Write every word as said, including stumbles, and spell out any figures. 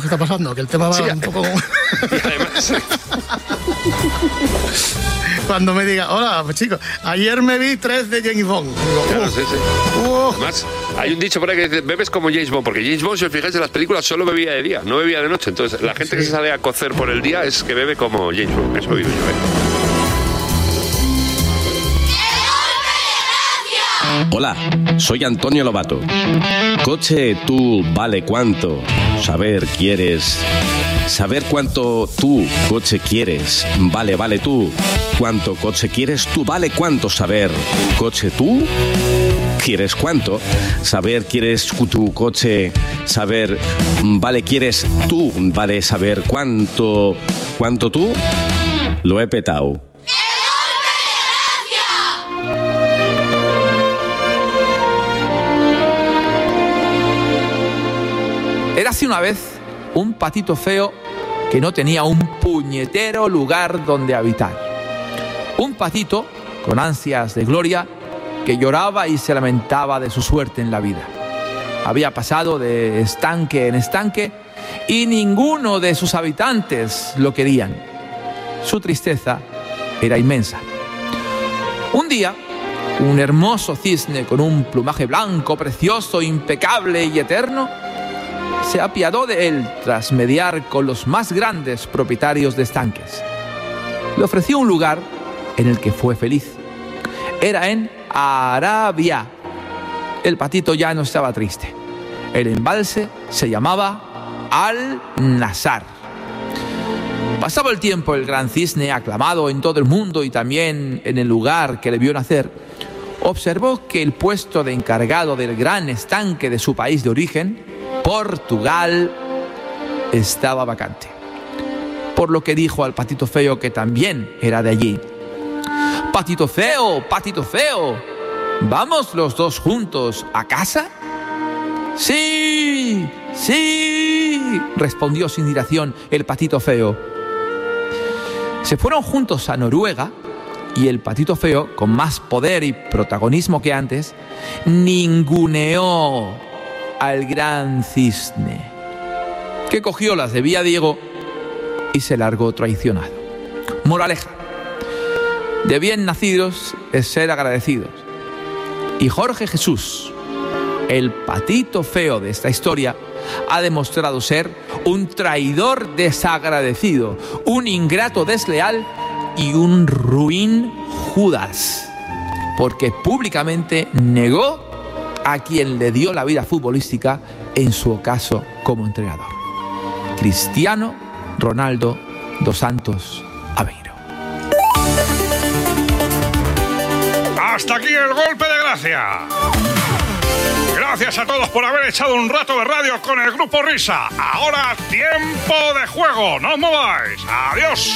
está pasando, que el tema va sí, un poco... Y además... Cuando me diga, hola, pues chicos, ayer me vi tres de James Bond. Digo, claro, uh, sí, sí. Uh. Además, hay un dicho por ahí que dice, bebes como James Bond, porque James Bond, si os fijáis en las películas, solo bebía de día, no bebía de noche. Entonces, la gente sí. que se sale a cocer por el día es que bebe como James Bond, eso digo yo, ¿eh? Hola, soy Antonio Lobato. Coche, tú, vale cuánto. Saber, quieres. Saber cuánto tú, coche, quieres. Vale, vale tú. Cuánto coche quieres, tú, vale cuánto. Saber, coche, tú, quieres cuánto. Saber, quieres tu coche. Saber, vale, quieres tú, vale saber cuánto. ¿Cuánto tú? Lo he petado. Érase una vez un patito feo que no tenía un puñetero lugar donde habitar. Un patito con ansias de gloria que lloraba y se lamentaba de su suerte en la vida. Había pasado de estanque en estanque y ninguno de sus habitantes lo querían. Su tristeza era inmensa. Un día, un hermoso cisne con un plumaje blanco, precioso, impecable y eterno, se apiadó de él tras mediar con los más grandes propietarios de estanques. Le ofreció un lugar en el que fue feliz. Era en Arabia. El patito ya no estaba triste. El embalse se llamaba Al-Nazar. Pasaba el tiempo, el gran cisne, aclamado en todo el mundo y también en el lugar que le vio nacer, observó que el puesto de encargado del gran estanque de su país de origen, Portugal, estaba vacante. Por lo que dijo al patito feo, que también era de allí: Patito feo, patito feo, ¿vamos los dos juntos a casa? Sí, sí, respondió sin dilación el patito feo. Se fueron juntos a Noruega y el patito feo, con más poder y protagonismo que antes, ninguneó al gran cisne, que cogió las de Villadiego y se largó traicionado. Moraleja: de bien nacidos es ser agradecidos. Y Jorge Jesús, el patito feo de esta historia, ha demostrado ser un traidor desagradecido, un ingrato desleal y un ruin Judas, porque públicamente negó a quien le dio la vida futbolística en su ocaso como entrenador: Cristiano Ronaldo dos Santos Aveiro. Hasta aquí el golpe de gracia. Gracias a todos por haber echado un rato de radio con el Grupo Risa. Ahora tiempo de juego. No os mováis. Adiós.